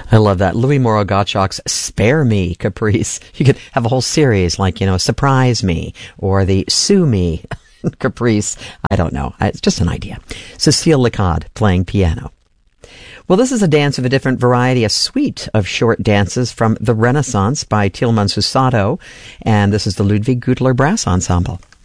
I love that. Louis Moreau Gottschalk's Spare Me caprice. You could have a whole series like, Surprise Me or the Sue Me caprice. I don't know. It's just an idea. Cecile Lecade playing piano. Well, this is a dance of a different variety, a suite of short dances from the Renaissance by Tilman Susato, and this is the Ludwig Gutler Brass Ensemble.